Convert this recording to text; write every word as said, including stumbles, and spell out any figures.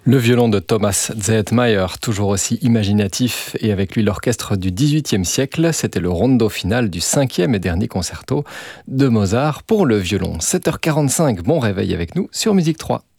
Le violon de Thomas Zetmayer, toujours aussi imaginatif, et avec lui l'orchestre du dix-huitième siècle. C'était le rondo final du cinquième et dernier concerto de Mozart pour le violon. sept heures quarante-cinq, bon réveil avec nous sur Musique trois.